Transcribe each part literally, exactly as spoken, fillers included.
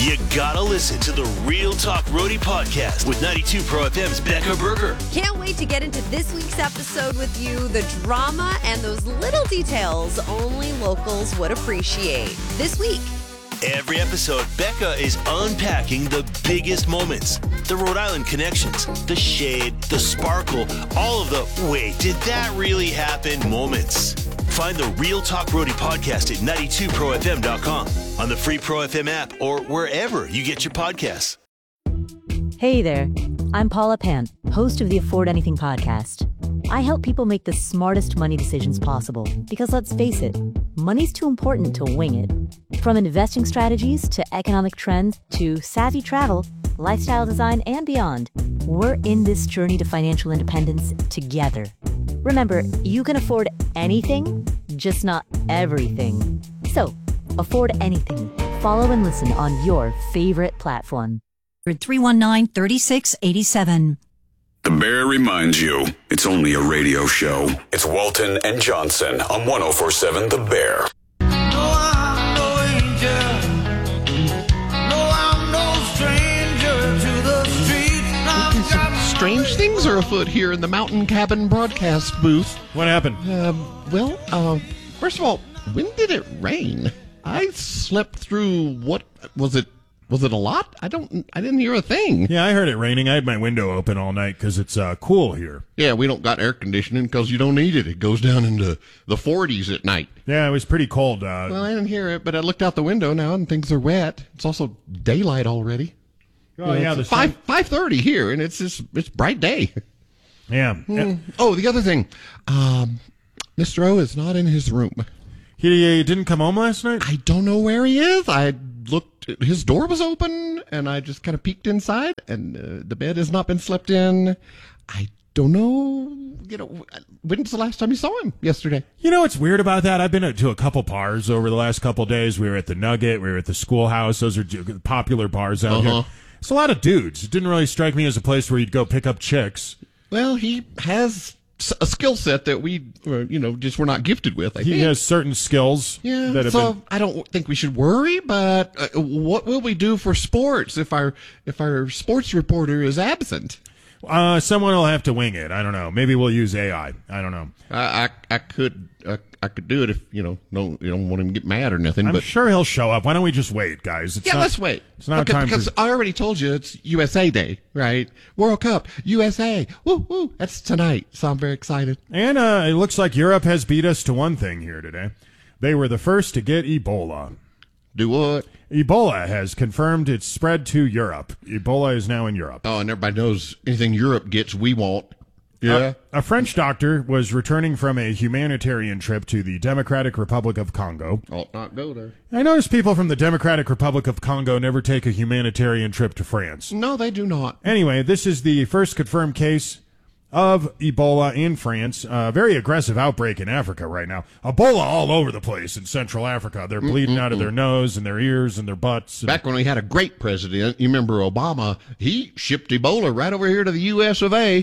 You gotta listen to the Real Talk Roadie podcast with ninety-two Pro F M's Becca Berger. Can't wait to get into this week's episode with you. The drama and those little details only locals would appreciate. This week. Every episode, Becca is unpacking the biggest moments. The Rhode Island connections, the shade, the sparkle, all of the wait, did that really happen moments. Find the Real Talk Roadie podcast at ninety-two pro f m dot com, on the free Pro F M app, or wherever you get your podcasts. Hey there, I'm Paula Pant, host of the Afford Anything podcast. I help people make the smartest money decisions possible because, let's face it, money's too important to wing it. From investing strategies to economic trends to savvy travel, lifestyle design, and beyond, we're in this journey to financial independence together. Remember, you can afford anything, just not everything. So, afford anything. Follow and listen on your favorite platform. three one nine, three six eight seven. The Bear reminds you, it's only a radio show. It's Walton and Johnson on one oh four point seven The Bear. No, I'm no angel. No, I'm no stranger to the streets. I've got Strange things are afoot here in the Mountain Cabin broadcast booth. What happened? Um, well, uh, first of all, when did it rain? I slept through, what, was it, was it a lot? I don't, I didn't hear a thing. Yeah, I heard it raining. I had my window open all night because it's uh, cool here. Yeah, we don't got air conditioning because you don't need it. It goes down into the forties at night. Yeah, it was pretty cold. Uh, Well, I didn't hear it, but I looked out the window now and things are wet. It's also daylight already. oh, yeah, the it's five sun- five thirty here, and it's just it's bright day. Yeah. Mm. Oh, the other thing, um, Mister O is not in his room. He, he didn't come home last night? I don't know where he is. I looked; his door was open, and I just kind of peeked inside, and uh, the bed has not been slept in. I don't know. You know, when's the last time you saw him? Yesterday. You know what's weird about that? I've been to a couple bars over the last couple of days. We were at the Nugget. We were at the Schoolhouse. Those are popular bars out Uh-huh. here. It's a lot of dudes. It didn't really strike me as a place where you'd go pick up chicks. Well, he has a skill set that we, uh, you know, just were not gifted with. I He think. has certain skills Yeah, that have so been... I don't think we should worry. But uh, what will we do for sports if our if our sports reporter is absent? Uh, someone will have to wing it. I don't know. Maybe we'll use A I. I don't know. I I, I could uh, I could do it if you know no you don't want him to get mad or nothing. I'm but sure he'll show up. Why don't we just wait, guys? It's yeah, not, let's wait. It's not okay, time because for... I already told you it's U S A Day, right? World Cup, U S A. Woo woo. That's tonight, so I'm very excited. And uh, it looks like Europe has beat us to one thing here today. They were the first to get Ebola. Do what? Ebola has confirmed its spread to Europe. Ebola is now in Europe. Oh, and everybody knows anything Europe gets, we won't. Yeah. A, a French doctor was returning from a humanitarian trip to the Democratic Republic of Congo. Ought not go there. I notice people from the Democratic Republic of Congo never take a humanitarian trip to France. No, they do not. Anyway, this is the first confirmed case of Ebola in France. A uh, very aggressive outbreak in Africa right now. Ebola all over the place in Central Africa. They're bleeding Mm-mm-mm. out of their nose and their ears and their butts. And back when we had a great president, you remember Obama, he shipped Ebola right over here to the U S of A.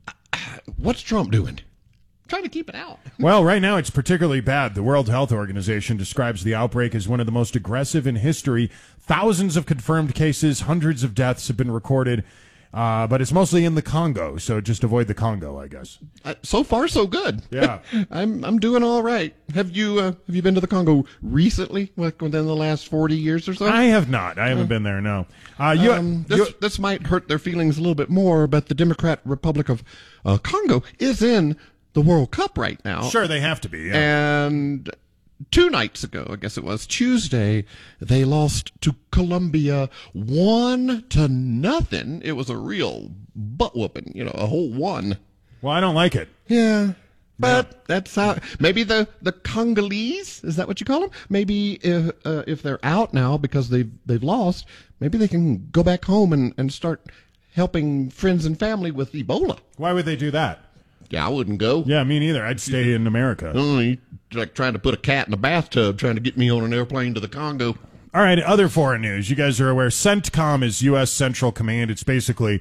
What's Trump doing? Trying to keep it out. Well, right now it's particularly bad. The World Health Organization describes the outbreak as one of the most aggressive in history. Thousands of confirmed cases, hundreds of deaths have been recorded. Uh, but it's mostly in the Congo, so just avoid the Congo, I guess. Uh, so far, so good. Yeah, I'm I'm doing all right. Have you uh, have you been to the Congo recently, like within the last forty years or so? I have not. I haven't uh, been there. No. Uh, you, um, this you, this might hurt their feelings a little bit more, but the Democrat Republic of uh, Congo is in the World Cup right now. Sure, they have to be. Yeah. And two nights ago, I guess it was Tuesday, they lost to Colombia one to nothing. It was a real butt whooping, you know, a whole one. Well, I don't like it. Yeah. But no. that's how, maybe the, the Congolese, is that what you call them? Maybe if, uh, if they're out now because they've, they've lost, maybe they can go back home and, and start helping friends and family with Ebola. Why would they do that? Yeah, I wouldn't go. Yeah, me neither. I'd stay in America. Oh, you like trying to put a cat in a bathtub, trying to get me on an airplane to the Congo. All right, other foreign news. You guys are aware CENTCOM is U S Central Command. It's basically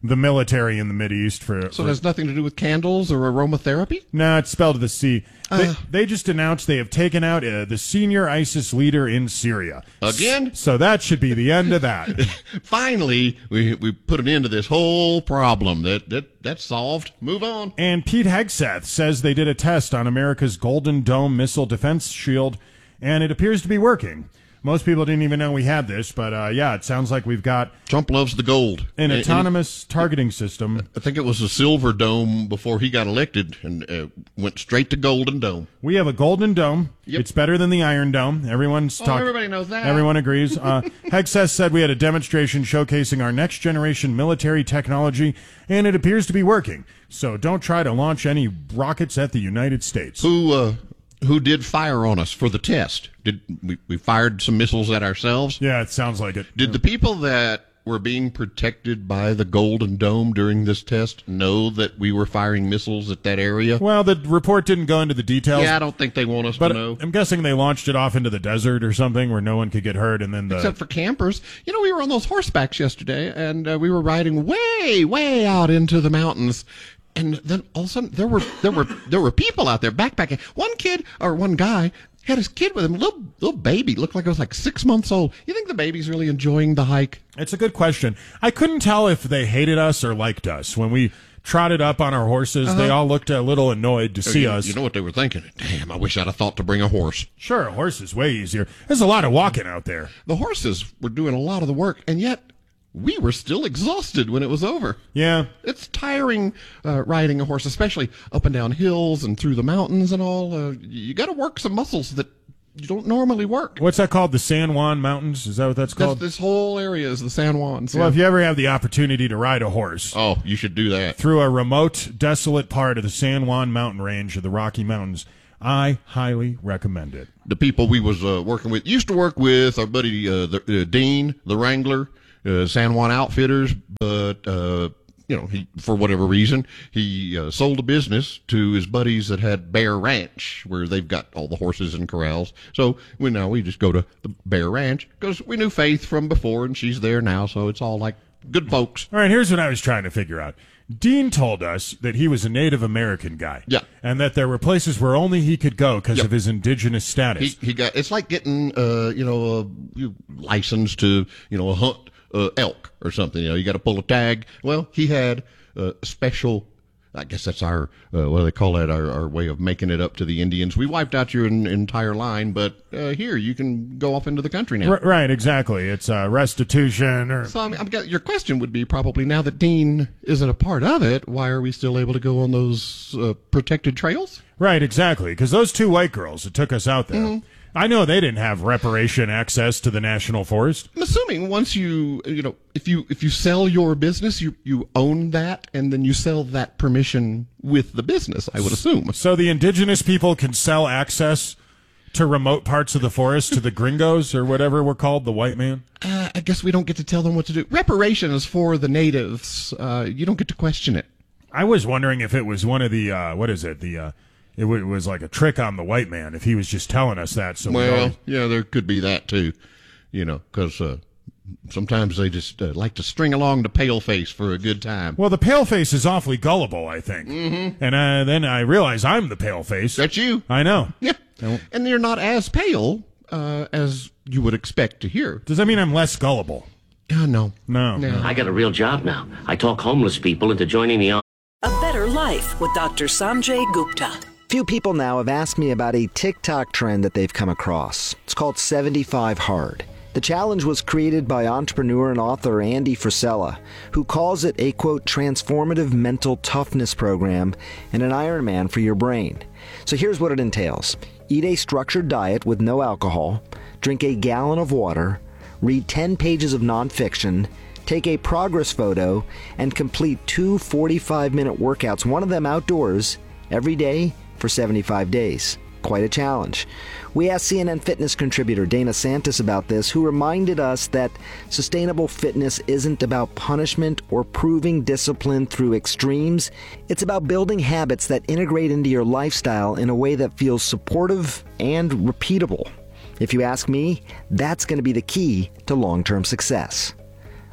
the military in the Mideast for. So for, it has nothing to do with candles or aromatherapy? No, it's spelled with a C. They, Uh. they just announced they have taken out uh, the senior ISIS leader in Syria. Again? S- So that should be the end of that. Finally, we we put an end to this whole problem. That that that's solved. Move on. And Pete Hegseth says they did a test on America's Golden Dome missile defense shield, and it appears to be working. Most people didn't even know we had this, but uh, yeah, it sounds like we've got Trump loves the gold. an And- and autonomous targeting system. I think it was a silver dome before he got elected, and uh, went straight to Golden Dome. We have a Golden Dome. Yep. It's better than the Iron Dome. Everyone's Oh, talking. everybody knows that. Everyone agrees. Uh, Hegseth said we had a demonstration showcasing our next generation military technology, and it appears to be working. So don't try to launch any rockets at the United States. Who uh, who did fire on us for the test? Did we, we fired some missiles at ourselves? Yeah, it sounds like it. Did the people that were being protected by the Golden Dome during this test know that we were firing missiles at that area? Well, the report didn't go into the details. Yeah, I don't think they want us but to know. I'm guessing they launched it off into the desert or something where no one could get hurt, and then the Except for campers. You know, we were on those horsebacks yesterday, and uh, we were riding way, way out into the mountains. And then all of a sudden, there were there were there were people out there backpacking. One kid or one guy had his kid with him, little little baby, looked like it was like six months old. You think the baby's really enjoying the hike? It's a good question. I couldn't tell if they hated us or liked us. When we trotted up on our horses, Uh-huh. they all looked a little annoyed to see you, us. You know what they were thinking? Damn, I wish I'd have thought to bring a horse. Sure, a horse is way easier. There's a lot of walking out there. The horses were doing a lot of the work, and yet we were still exhausted when it was over. Yeah. It's tiring uh, riding a horse, especially up and down hills and through the mountains and all. Uh, you got to work some muscles that you don't normally work. What's that called? The San Juan Mountains? Is that what that's That's, called? this whole area is the San Juans. Well, yeah. if you ever have the opportunity to ride a horse Oh, you should do that. through a remote, desolate part of the San Juan mountain range of the Rocky Mountains, I highly recommend it. The people we was uh, working with used to work with our buddy uh, the, uh, Dean, the Wrangler, uh, San Juan Outfitters, but uh, you know, he for whatever reason he uh, sold a business to his buddies that had Bear Ranch, where they've got all the horses and corrals. So we now we just go to the Bear Ranch because we knew Faith from before, and she's there now. So it's all like good folks. All right, here's what I was trying to figure out. Dean told us that he was a Native American guy. Yeah. And that there were places where only he could go because Yeah. of his indigenous status. He he got it's like getting uh you know a you license to you know hunt uh, elk or something. You know, you got to pull a tag. Well, he had uh, special. I guess that's our uh, what do they call that? Our, our way of making it up to the Indians. We wiped out your en- entire line, but uh, here you can go off into the country now. R- right, exactly. It's uh, restitution or So I mean, I've got, your question would be probably now that Dean isn't a part of it, why are we still able to go on those uh, protected trails? right, exactly. Because those two white girls that took us out there, Mm-hmm. I know they didn't have reparation access to the national forest. I'm assuming once you, you know, if you if you sell your business, you, you own that, and then you sell that permission with the business, I would assume. So the indigenous people can sell access to remote parts of the forest to the gringos or whatever we're called, the white man. Uh, I guess we don't get to tell them what to do. Reparation is for the natives. Uh, you don't get to question it. I was wondering if it was one of the uh, what is it? The uh, it, w- it was like a trick on the white man. If he was just telling us that, so we Well, always- yeah, there could be that too, you know, because uh, sometimes they just uh, like to string along the pale face for a good time. well, the paleface is awfully gullible, I think. Mm-hmm. And uh, then I realize I'm the paleface. That's you. I know. Yeah, and they're not as pale uh, as you would expect to hear. Does that mean I'm less gullible? Uh, no, No. no. I got a real job now. I talk homeless people into joining the army. A Better Life with Doctor Sanjay Gupta. Few people now have asked me about a TikTok trend that they've come across. It's called seventy-five hard. The challenge was created by entrepreneur and author Andy Frisella, who calls it a, quote, transformative mental toughness program and an Ironman for your brain. So here's what it entails. Eat a structured diet with no alcohol, drink a gallon of water, read ten pages of nonfiction, take a progress photo, and complete two forty-five minute workouts, one of them outdoors, every day for seventy-five days. Quite a challenge. We asked C N N Fitness contributor Dana Santis about this, who reminded us that sustainable fitness isn't about punishment or proving discipline through extremes. It's about building habits that integrate into your lifestyle in a way that feels supportive and repeatable. If you ask me, that's going to be the key to long-term success.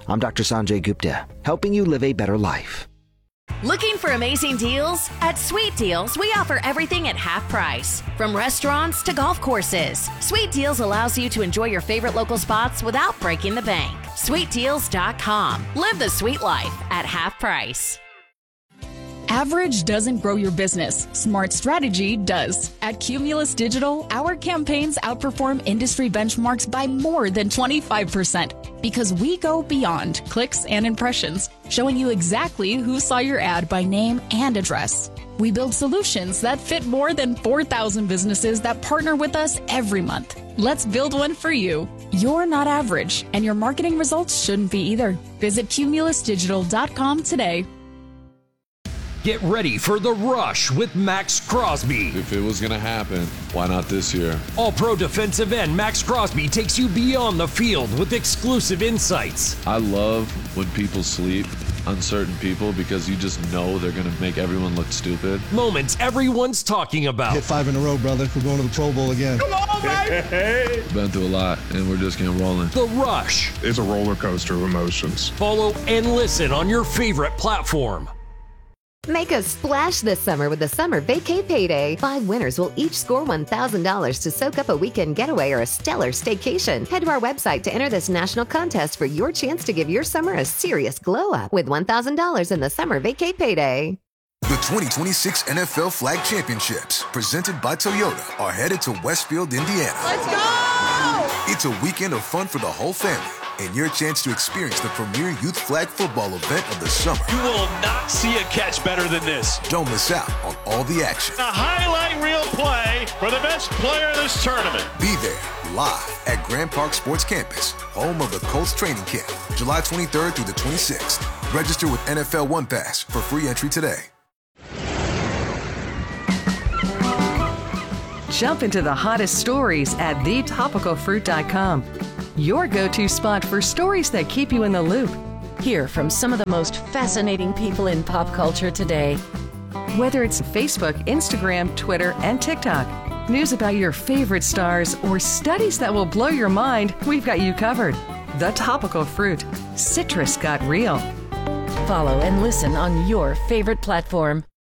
I'm Doctor Sanjay Gupta, helping you live a better life. Looking for amazing deals? At Sweet Deals, we offer everything at half price. From restaurants to golf courses, Sweet Deals allows you to enjoy your favorite local spots without breaking the bank. sweet deals dot com. Live the sweet life at half price. Average doesn't grow your business. Smart strategy does. At Cumulus Digital, our campaigns outperform industry benchmarks by more than twenty-five percent because we go beyond clicks and impressions, showing you exactly who saw your ad by name and address. We build solutions that fit more than four thousand businesses that partner with us every month. Let's build one for you. You're not average, and your marketing results shouldn't be either. Visit cumulus digital dot com today. Get ready for The Rush with Max Crosby. If it was going to happen, why not this year? All-pro defensive end Max Crosby takes you beyond the field with exclusive insights. I love when people sleep, uncertain people, because you just know they're going to make everyone look stupid. Moments everyone's talking about. Hit five in a row, brother. We're going to the Pro Bowl again. Come on, baby! Been through a lot, and we're just getting rolling. The Rush. It's a roller coaster of emotions. Follow and listen on your favorite platform. Make a splash this summer with the Summer Vacay Payday. Five winners will each score one thousand dollars to soak up a weekend getaway or a stellar staycation. Head to our website to enter this national contest for your chance to give your summer a serious glow up with one thousand dollars in the Summer Vacay Payday. The twenty twenty-six N F L Flag Championships, presented by Toyota, are headed to Westfield, Indiana. Let's go! It's a weekend of fun for the whole family, and your chance to experience the premier youth flag football event of the summer. You will not see a catch better than this. Don't miss out on all the action. A highlight reel play for the best player in this tournament. Be there, live at Grand Park Sports Campus, home of the Colts training camp, July twenty-third through the twenty-sixth. Register with N F L One Pass for free entry today. Jump into the hottest stories at the topical fruit dot com. Your go-to spot for stories that keep you in the loop. Hear from some of the most fascinating people in pop culture today. Whether it's Facebook, Instagram, Twitter, and TikTok, news about your favorite stars, or studies that will blow your mind, we've got you covered. The Topical Fruit. Citrus got real. Follow and listen on your favorite platform.